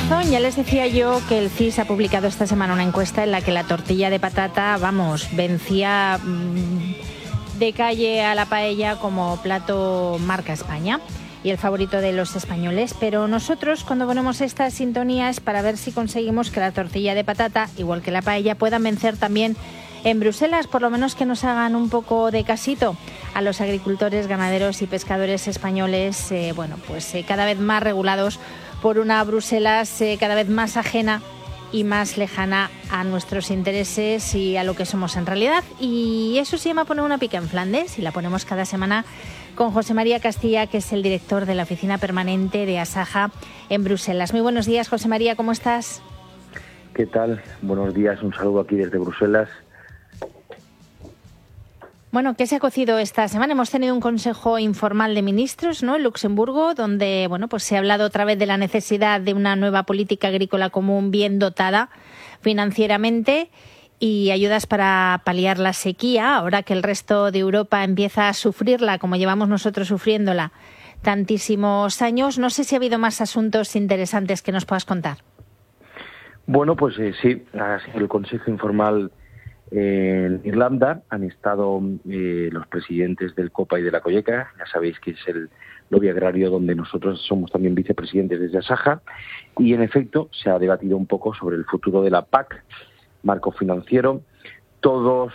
razón. Ya les decía yo que el CIS ha publicado esta semana una encuesta en la que la tortilla de patata, vencía de calle a la paella como plato marca España y el favorito de los españoles. Pero nosotros, cuando ponemos esta sintonía, es para ver si conseguimos que la tortilla de patata, igual que la paella, puedan vencer también en Bruselas, por lo menos que nos hagan un poco de casito a los agricultores, ganaderos y pescadores españoles, cada vez más regulados por una Bruselas cada vez más ajena y más lejana a nuestros intereses y a lo que somos en realidad. Y eso se llama poner una pica en Flandes, y la ponemos cada semana con José María Castilla, que es el director de la oficina permanente de Asaja en Bruselas. Muy buenos días, José María, ¿cómo estás? ¿Qué tal? Buenos días, un saludo aquí desde Bruselas. Bueno, ¿qué se ha cocido esta semana? Hemos tenido un consejo informal de ministros, ¿no?, en Luxemburgo, donde se ha hablado otra vez de la necesidad de una nueva política agrícola común bien dotada financieramente y ayudas para paliar la sequía, ahora que el resto de Europa empieza a sufrirla como llevamos nosotros sufriéndola tantísimos años. No sé si ha habido más asuntos interesantes que nos puedas contar. Bueno, sí, ha sido el consejo informal en Irlanda. Han estado los presidentes del COPA y de la COGECA. Ya sabéis que es el lobby agrario donde nosotros somos también vicepresidentes desde Asaja. Y en efecto se ha debatido un poco sobre el futuro de la PAC, marco financiero. Todos,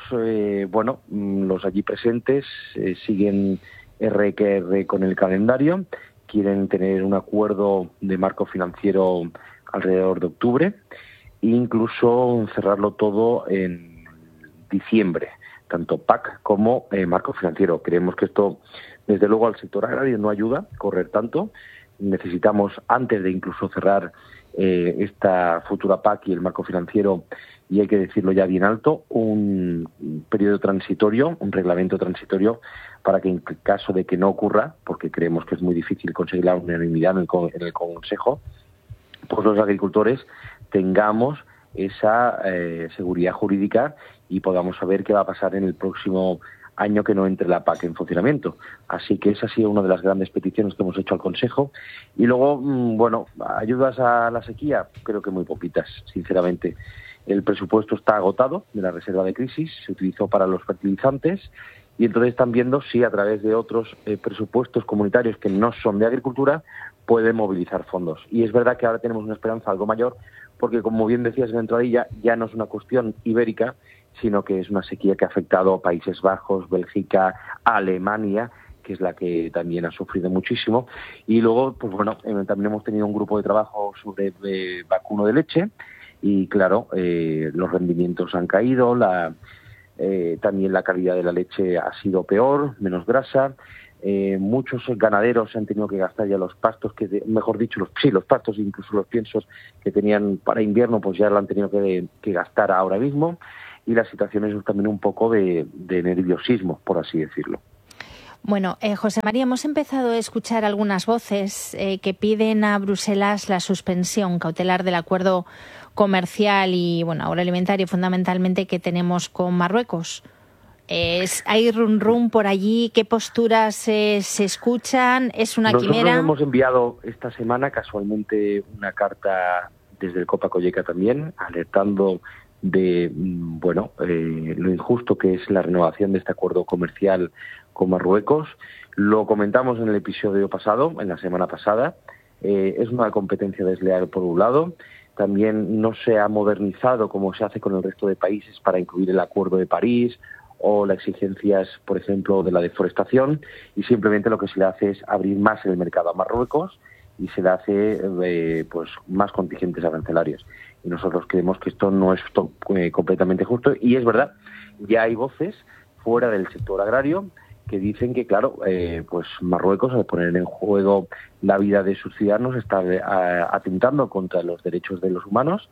los allí presentes siguen R que R con el calendario. Quieren tener un acuerdo de marco financiero alrededor de octubre e incluso cerrarlo todo en diciembre, tanto PAC como marco financiero. Creemos que esto, desde luego, al sector agrario no ayuda a correr tanto. Necesitamos, antes de incluso cerrar esta futura PAC y el marco financiero, y hay que decirlo ya bien alto, un periodo transitorio, un reglamento transitorio, para que en caso de que no ocurra, porque creemos que es muy difícil conseguir la unanimidad en el Consejo, pues los agricultores tengamos esa seguridad jurídica y podamos saber qué va a pasar en el próximo año que no entre la PAC en funcionamiento. Así que esa ha sido una de las grandes peticiones que hemos hecho al Consejo. Y luego, ayudas a la sequía, creo que muy poquitas, sinceramente. El presupuesto está agotado de la reserva de crisis, se utilizó para los fertilizantes, y entonces están viendo si a través de otros presupuestos comunitarios que no son de agricultura pueden movilizar fondos. Y es verdad que ahora tenemos una esperanza algo mayor, porque, como bien decías en la entradilla, ya no es una cuestión ibérica, sino que es una sequía que ha afectado a Países Bajos, Bélgica, Alemania, que es la que también ha sufrido muchísimo. Y luego, también hemos tenido un grupo de trabajo sobre vacuno de leche, y claro, los rendimientos han caído, también la calidad de la leche ha sido peor, menos grasa. Muchos ganaderos han tenido que gastar ya los pastos, los pastos, incluso los piensos que tenían para invierno, pues ya lo han tenido que gastar ahora mismo. Y la situación es también un poco de nerviosismo, por así decirlo. Bueno, José María, hemos empezado a escuchar algunas voces que piden a Bruselas la suspensión cautelar del acuerdo comercial y agroalimentario fundamentalmente que tenemos con Marruecos. ¿Hay rum por allí? ¿Qué posturas se escuchan? ¿Es una quimera? Nosotros hemos enviado esta semana casualmente una carta desde el COPA COGECA también, alertando de lo injusto que es la renovación de este acuerdo comercial con Marruecos. Lo comentamos en el episodio pasado, en la semana pasada. Es una competencia desleal por un lado. También no se ha modernizado como se hace con el resto de países para incluir el Acuerdo de París o las exigencias, por ejemplo, de la deforestación, y simplemente lo que se le hace es abrir más el mercado a Marruecos y se le hace más contingentes arancelarios. Y nosotros creemos que esto no es completamente justo. Y es verdad, ya hay voces fuera del sector agrario que dicen que, claro, Marruecos, al poner en juego la vida de sus ciudadanos, está atentando contra los derechos de los humanos,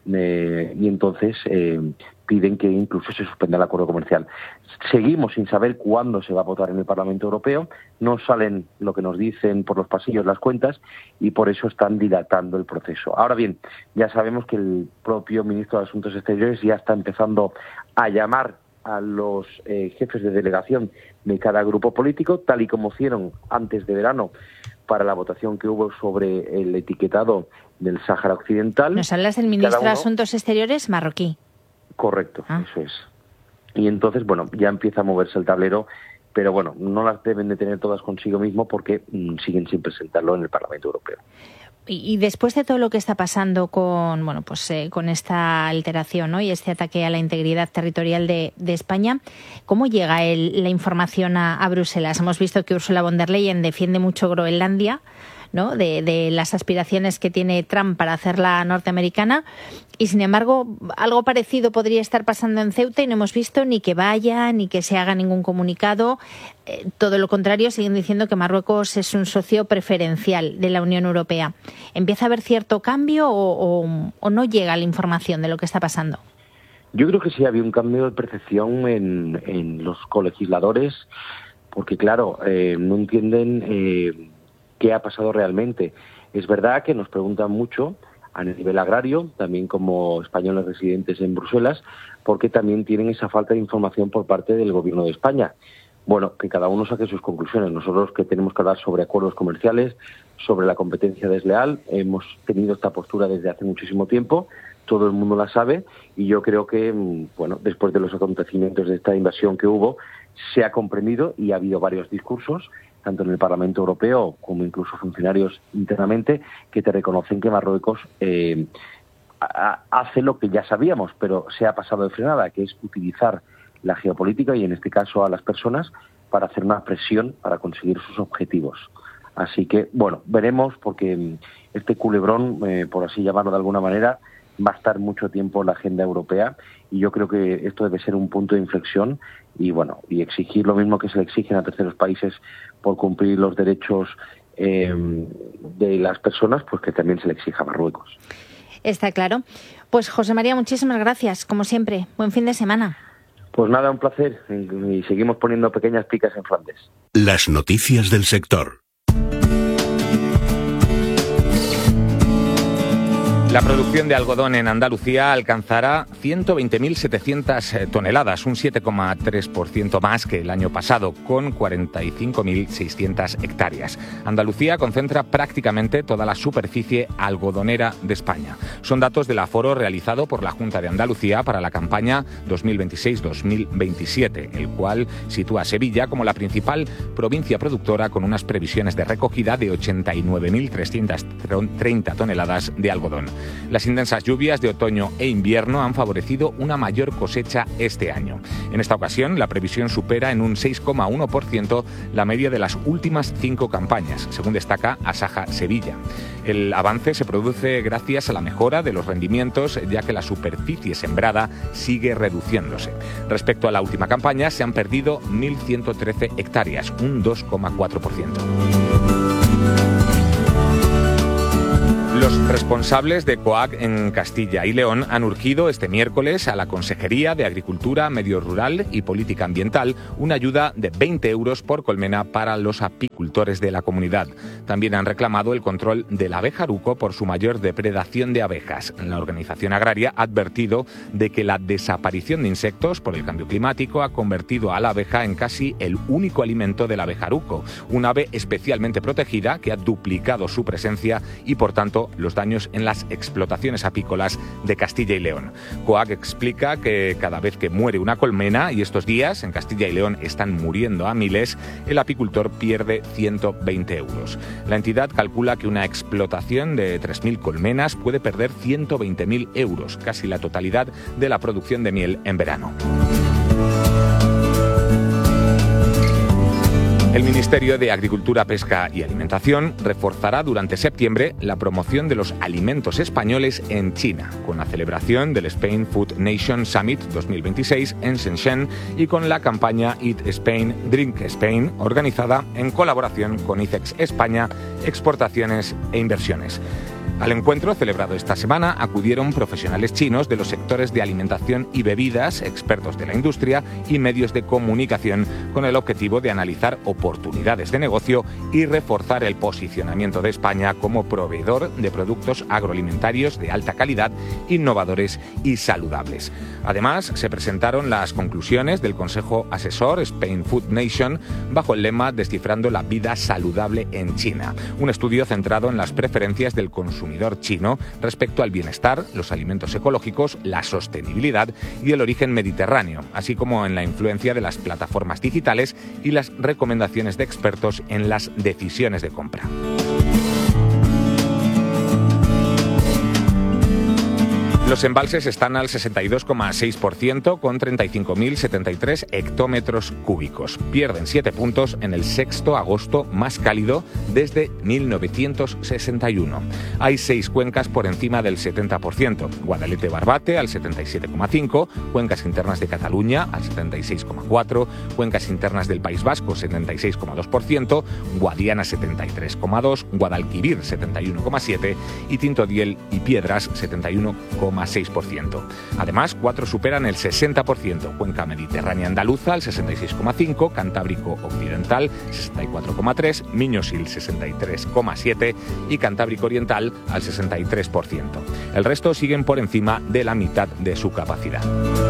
y entonces piden que incluso se suspenda el acuerdo comercial. Seguimos sin saber cuándo se va a votar en el Parlamento Europeo, no salen lo que nos dicen por los pasillos las cuentas, y por eso están dilatando el proceso. Ahora bien, ya sabemos que el propio ministro de Asuntos Exteriores ya está empezando a llamar a los jefes de delegación de cada grupo político, tal y como hicieron antes de verano para la votación que hubo sobre el etiquetado del Sáhara Occidental. ¿Nos hablas del ministro de Asuntos Exteriores marroquí? Correcto, eso es. Y entonces, bueno, ya empieza a moverse el tablero, pero bueno, no las deben de tener todas consigo mismo porque siguen sin presentarlo en el Parlamento Europeo. Y después de todo lo que está pasando con con esta alteración, ¿no?, y este ataque a la integridad territorial de España, ¿cómo llega la información a Bruselas? Hemos visto que Ursula von der Leyen defiende mucho Groenlandia, ¿no?, de las aspiraciones que tiene Trump para hacerla norteamericana, y sin embargo algo parecido podría estar pasando en Ceuta y no hemos visto ni que vaya ni que se haga ningún comunicado. Todo lo contrario, siguen diciendo que Marruecos es un socio preferencial de la Unión Europea. ¿Empieza a haber cierto cambio o no llega la información de lo que está pasando? Yo creo que sí había un cambio de percepción en los colegisladores, porque claro, no entienden qué ha pasado realmente. Es verdad que nos preguntan mucho a nivel agrario, también como españoles residentes en Bruselas, porque también tienen esa falta de información por parte del Gobierno de España. Bueno, que cada uno saque sus conclusiones. Nosotros que tenemos que hablar sobre acuerdos comerciales, sobre la competencia desleal, hemos tenido esta postura desde hace muchísimo tiempo, todo el mundo la sabe, y yo creo que, bueno, después de los acontecimientos de esta invasión que hubo, se ha comprendido y ha habido varios discursos, tanto en el Parlamento Europeo como incluso funcionarios internamente, que te reconocen que Marruecos hace lo que ya sabíamos, pero se ha pasado de frenada, que es utilizar la geopolítica y en este caso a las personas para hacer una presión para conseguir sus objetivos. Así que, bueno, veremos, porque este culebrón, por así llamarlo de alguna manera, va a estar mucho tiempo en la agenda europea, y yo creo que esto debe ser un punto de inflexión y bueno, y exigir lo mismo que se le exigen a terceros países por cumplir los derechos de las personas, pues que también se le exija a Marruecos. Está claro. Pues José María, muchísimas gracias, como siempre. Buen fin de semana. Pues nada, un placer, y seguimos poniendo pequeñas picas en Flandes. Las noticias del sector. La producción de algodón en Andalucía alcanzará 120.700 toneladas, un 7,3% más que el año pasado, con 45.600 hectáreas. Andalucía concentra prácticamente toda la superficie algodonera de España. Son datos del aforo realizado por la Junta de Andalucía para la campaña 2026-2027, el cual sitúa a Sevilla como la principal provincia productora, con unas previsiones de recogida de 89.330 toneladas de algodón. Las intensas lluvias de otoño e invierno han favorecido una mayor cosecha este año. En esta ocasión, la previsión supera en un 6,1% la media de las últimas 5 campañas, según destaca Asaja Sevilla. El avance se produce gracias a la mejora de los rendimientos, ya que la superficie sembrada sigue reduciéndose. Respecto a la última campaña, se han perdido 1.113 hectáreas, un 2,4%. Los responsables de COAG en Castilla y León han urgido este miércoles a la Consejería de Agricultura, Medio Rural y Política Ambiental una ayuda de 20 euros por colmena para los apicultores de la comunidad. También han reclamado el control del abejaruco por su mayor depredación de abejas. La organización agraria ha advertido de que la desaparición de insectos por el cambio climático ha convertido a la abeja en casi el único alimento del abejaruco, un ave especialmente protegida que ha duplicado su presencia y, por tanto, los daños en las explotaciones apícolas de Castilla y León. COAG explica que cada vez que muere una colmena, y estos días en Castilla y León están muriendo a miles, el apicultor pierde 120 euros. La entidad calcula que una explotación de 3.000 colmenas puede perder 120.000 euros, casi la totalidad de la producción de miel en verano. El Ministerio de Agricultura, Pesca y Alimentación reforzará durante septiembre la promoción de los alimentos españoles en China, con la celebración del Spain Food Nation Summit 2026 en Shenzhen y con la campaña Eat Spain, Drink Spain, organizada en colaboración con ICEX España, Exportaciones e Inversiones. Al encuentro celebrado esta semana acudieron profesionales chinos de los sectores de alimentación y bebidas, expertos de la industria y medios de comunicación, con el objetivo de analizar oportunidades de negocio y reforzar el posicionamiento de España como proveedor de productos agroalimentarios de alta calidad, innovadores y saludables. Además, se presentaron las conclusiones del Consejo Asesor Spain Food Nation bajo el lema Descifrando la vida saludable en China, un estudio centrado en las preferencias del consumidor chino respecto al bienestar, los alimentos ecológicos, la sostenibilidad y el origen mediterráneo, así como en la influencia de las plataformas digitales y las recomendaciones de expertos en las decisiones de compra. Los embalses están al 62,6% con 35.073 hectómetros cúbicos. Pierden 7 puntos en el 6º agosto más cálido desde 1961. Hay 6 cuencas por encima del 70%. Guadalete-Barbate al 77,5%, cuencas internas de Cataluña al 76,4%, cuencas internas del País Vasco 76,2%, Guadiana 73,2%, Guadalquivir 71,7% y Tintodiel y Piedras 71,6%. Además, 4 superan el 60%, Cuenca Mediterránea Andaluza al 66,5%, Cantábrico Occidental 64,3%, Miñosil 63,7% y Cantábrico Oriental al 63%. El resto siguen por encima de la mitad de su capacidad.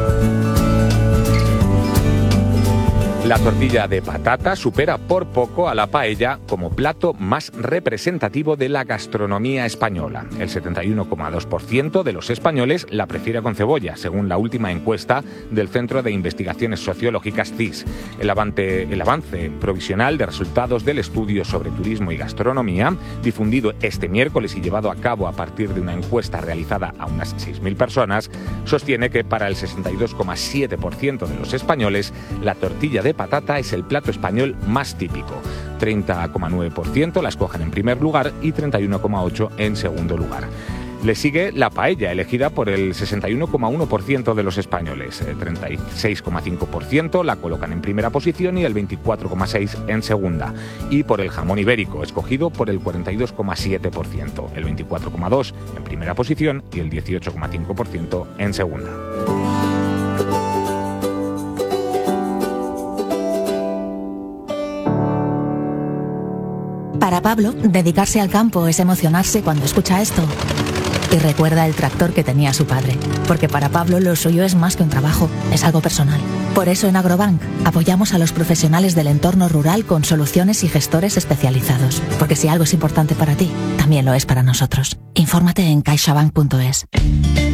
La tortilla de patata supera por poco a la paella como plato más representativo de la gastronomía española. El 71,2% de los españoles la prefiere con cebolla, según la última encuesta del Centro de Investigaciones Sociológicas CIS. El avance provisional de resultados del estudio sobre turismo y gastronomía, difundido este miércoles y llevado a cabo a partir de una encuesta realizada a unas 6.000 personas, sostiene que para el 62,7% de los españoles la tortilla de patata es el plato español más típico. 30,9% la escogen en primer lugar y 31,8% en segundo lugar. Le sigue la paella, elegida por el 61,1% de los españoles. 36,5% la colocan en primera posición y el 24,6% en segunda. Y por el jamón ibérico, escogido por el 42,7%, el 24,2% en primera posición y el 18,5% en segunda. Para Pablo, dedicarse al campo es emocionarse cuando escucha esto. Y recuerda el tractor que tenía su padre. Porque para Pablo lo suyo es más que un trabajo, es algo personal. Por eso en Agrobank apoyamos a los profesionales del entorno rural con soluciones y gestores especializados. Porque si algo es importante para ti, también lo es para nosotros. Infórmate en caixabank.es.